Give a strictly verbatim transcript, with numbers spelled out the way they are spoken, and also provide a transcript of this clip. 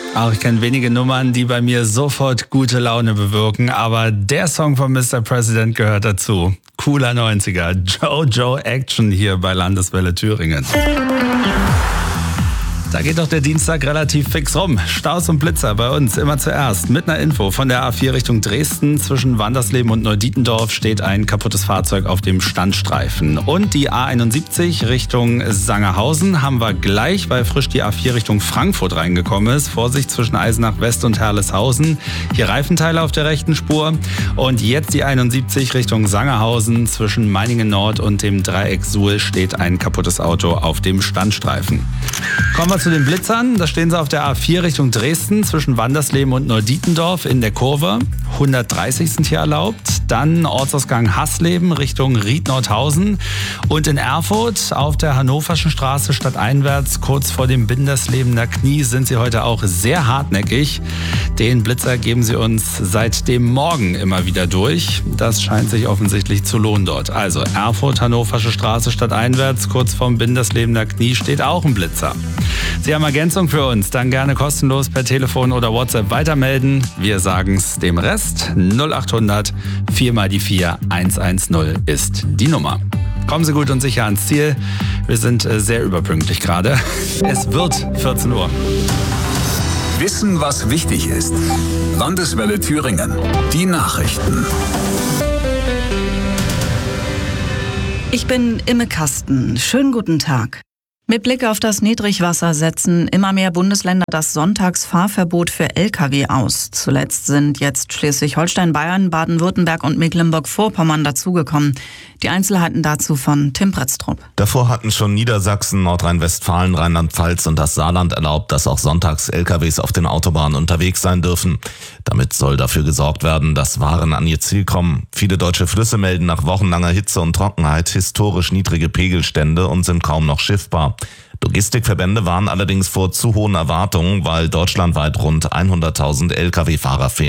Auch ich kenne wenige Nummern, die bei mir sofort gute Laune bewirken, aber der Song von Mister President gehört dazu. Cooler neunziger, Jojo Action hier bei Landeswelle Thüringen. Da geht doch der Dienstag relativ fix rum. Staus und Blitzer bei uns immer zuerst. Mit einer Info von der A vier Richtung Dresden. Zwischen Wandersleben und Neudietendorf steht ein kaputtes Fahrzeug auf dem Standstreifen. Und die A einundsiebzig Richtung Sangerhausen haben wir gleich, weil frisch die A vier Richtung Frankfurt reingekommen ist. Vorsicht zwischen Eisenach West und Herleshausen. Hier Reifenteile auf der rechten Spur. Und jetzt die einundsiebzig Richtung Sangerhausen. Zwischen Meiningen Nord und dem Dreieck Suhl steht ein kaputtes Auto auf dem Standstreifen. Kommen wir zu den Blitzern. Da stehen sie auf der A vier Richtung Dresden zwischen Wandersleben und Neudietendorf in der Kurve. hundertdreißig sind hier erlaubt. Dann Ortsausgang Hassleben Richtung Ried-Nordhausen. Und in Erfurt auf der Hannoverschen Straße stadteinwärts kurz vor dem Binderslebener Knie sind sie heute auch sehr hartnäckig. Den Blitzer geben sie uns seit dem Morgen immer wieder durch. Das scheint sich offensichtlich zu lohnen dort. Also Erfurt, Hannoversche Straße stadteinwärts kurz vorm Binderslebener Knie steht auch ein Blitzer. Sie haben Ergänzung für uns, dann gerne kostenlos per Telefon oder WhatsApp weitermelden. Wir sagen's dem Rest. null acht hundert vier mal die vier hundertzehn ist die Nummer. Kommen Sie gut und sicher ans Ziel. Wir sind sehr überpünktlich gerade. Es wird vierzehn Uhr. Wissen, was wichtig ist. Landeswelle Thüringen. Die Nachrichten. Ich bin Imme Kasten. Schönen guten Tag. Mit Blick auf das Niedrigwasser setzen immer mehr Bundesländer das Sonntagsfahrverbot für L K W aus. Zuletzt sind jetzt Schleswig-Holstein, Bayern, Baden-Württemberg und Mecklenburg-Vorpommern dazugekommen. Die Einzelheiten dazu von Tim Pretztrup. Davor hatten schon Niedersachsen, Nordrhein-Westfalen, Rheinland-Pfalz und das Saarland erlaubt, dass auch sonntags L K Ws auf den Autobahnen unterwegs sein dürfen. Damit soll dafür gesorgt werden, dass Waren an ihr Ziel kommen. Viele deutsche Flüsse melden nach wochenlanger Hitze und Trockenheit historisch niedrige Pegelstände und sind kaum noch schiffbar. Logistikverbände waren allerdings vor zu hohen Erwartungen, weil deutschlandweit rund hunderttausend L K W-Fahrer fehlen.